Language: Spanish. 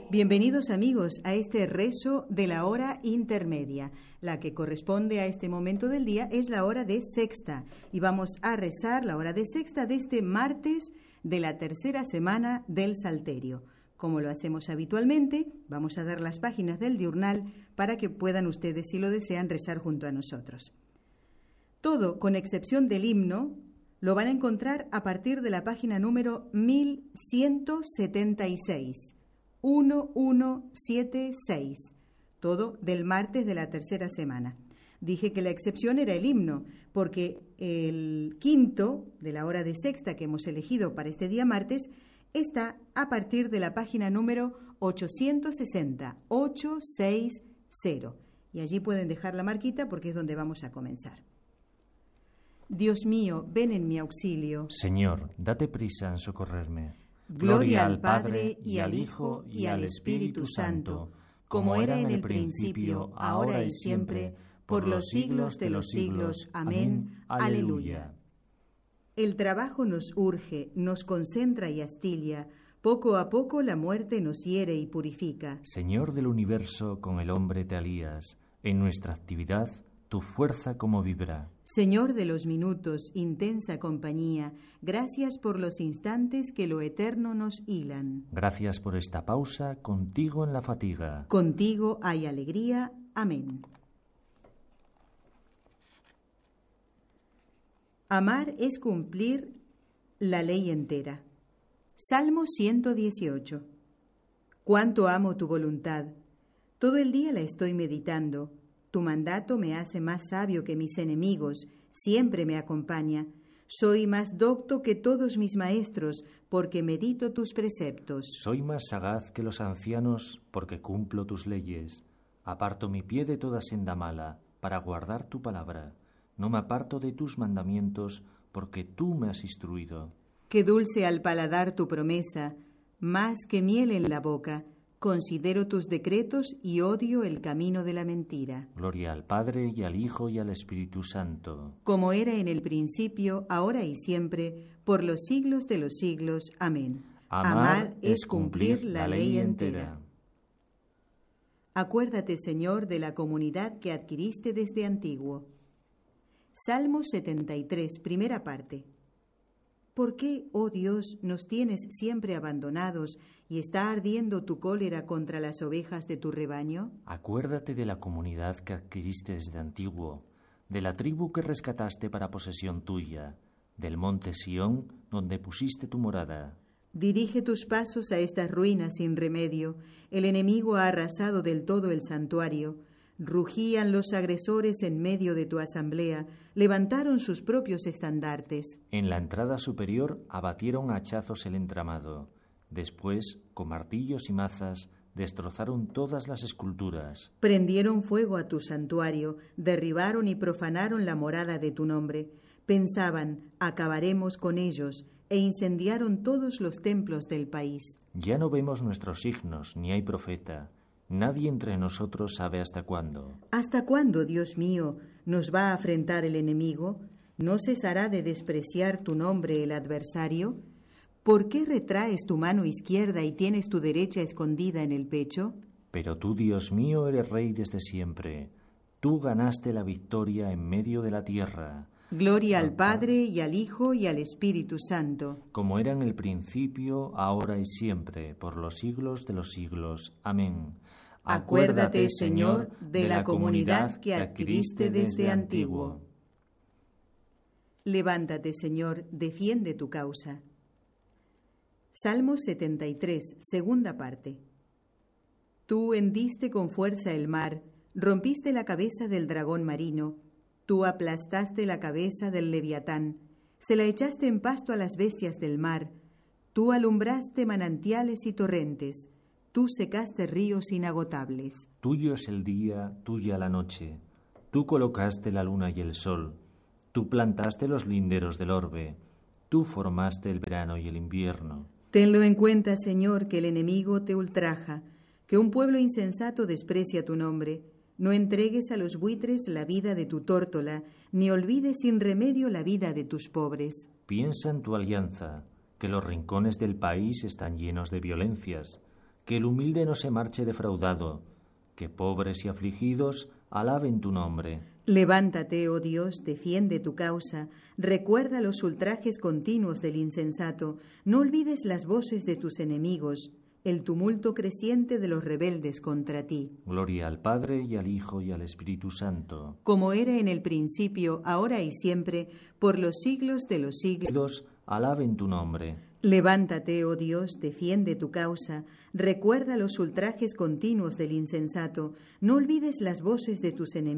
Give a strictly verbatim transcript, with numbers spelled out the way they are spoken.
Bienvenidos amigos a este rezo de la hora intermedia. La que corresponde a este momento del día es la hora de sexta y vamos a rezar la hora de sexta de este martes de la tercera semana del Salterio. Como lo hacemos habitualmente, vamos a dar las páginas del diurnal para que puedan ustedes, si lo desean, rezar junto a nosotros. Todo, con excepción del himno, lo van a encontrar a partir de la página número mil ciento setenta y seis. mil ciento setenta y seis, todo del martes de la tercera semana. Dije que la excepción era el himno, porque el quinto de la hora de sexta que hemos elegido para este día martes está a partir de la página número ochocientos sesenta, ochocientos sesenta. Y allí pueden dejar la marquita porque es donde vamos a comenzar. Dios mío, ven en mi auxilio. Señor, date prisa en socorrerme. Gloria al Padre, y al Hijo, y al Espíritu Santo, como era en el principio, ahora y siempre, por los siglos de los siglos. Amén. Aleluya. El trabajo nos urge, nos concentra y astilla. Poco a poco la muerte nos hiere y purifica. Señor del universo, con el hombre te alías. En nuestra actividad, tu fuerza como vibra. Señor de los minutos, intensa compañía, gracias por los instantes que lo eterno nos hilan. Gracias por esta pausa, contigo en la fatiga. Contigo hay alegría. Amén. Amar es cumplir la ley entera. Salmo ciento dieciocho. Cuánto amo tu voluntad. Todo el día la estoy meditando. Tu mandato me hace más sabio que mis enemigos, siempre me acompaña. Soy más docto que todos mis maestros, porque medito tus preceptos. Soy más sagaz que los ancianos, porque cumplo tus leyes. Aparto mi pie de toda senda mala, para guardar tu palabra. No me aparto de tus mandamientos, porque tú me has instruido. Qué dulce al paladar tu promesa, más que miel en la boca. Considero tus decretos y odio el camino de la mentira. Gloria al Padre, y al Hijo, y al Espíritu Santo. Como era en el principio, ahora y siempre, por los siglos de los siglos. Amén. Amar, Amar es cumplir la ley entera. Acuérdate, Señor, de la comunidad que adquiriste desde antiguo. Salmo setenta y tres, primera parte. ¿Por qué, oh Dios, nos tienes siempre abandonados y está ardiendo tu cólera contra las ovejas de tu rebaño? Acuérdate de la comunidad que adquiriste desde antiguo, de la tribu que rescataste para posesión tuya, del monte Sión, donde pusiste tu morada. Dirige tus pasos a estas ruinas sin remedio. El enemigo ha arrasado del todo el santuario. Rugían los agresores en medio de tu asamblea, levantaron sus propios estandartes. En la entrada superior abatieron a hachazos el entramado. Después, con martillos y mazas, destrozaron todas las esculturas. Prendieron fuego a tu santuario, derribaron y profanaron la morada de tu nombre. Pensaban, acabaremos con ellos, e incendiaron todos los templos del país. Ya no vemos nuestros signos, ni hay profeta. Nadie entre nosotros sabe hasta cuándo. ¿Hasta cuándo, Dios mío, nos va a afrentar el enemigo? ¿No cesará de despreciar tu nombre el adversario? ¿Por qué retraes tu mano izquierda y tienes tu derecha escondida en el pecho? Pero tú, Dios mío, eres rey desde siempre. Tú ganaste la victoria en medio de la tierra. Gloria al Padre, y al Hijo, y al Espíritu Santo. Como era en el principio, ahora y siempre, por los siglos de los siglos. Amén. Acuérdate, Señor, de la comunidad que adquiriste desde antiguo. Levántate, Señor, defiende tu causa. Salmo setenta y tres, segunda parte. Tú hendiste con fuerza el mar, rompiste la cabeza del dragón marino, tú aplastaste la cabeza del leviatán, se la echaste en pasto a las bestias del mar, tú alumbraste manantiales y torrentes, tú secaste ríos inagotables. Tuyo es el día, tuya la noche. Tú colocaste la luna y el sol. Tú plantaste los linderos del orbe. Tú formaste el verano y el invierno. Tenlo en cuenta, Señor, que el enemigo te ultraja, que un pueblo insensato desprecia tu nombre. No entregues a los buitres la vida de tu tórtola, ni olvides sin remedio la vida de tus pobres. Piensa en tu alianza, que los rincones del país están llenos de violencias, que el humilde no se marche defraudado, que pobres y afligidos alaben tu nombre. Levántate, oh Dios, defiende tu causa, recuerda los ultrajes continuos del insensato, no olvides las voces de tus enemigos, el tumulto creciente de los rebeldes contra ti. Gloria al Padre, y al Hijo, y al Espíritu Santo. Como era en el principio, ahora y siempre, por los siglos de los siglos. Alaben tu nombre. Levántate, oh Dios, defiende tu causa, recuerda los ultrajes continuos del insensato, no olvides las voces de tus enemigos.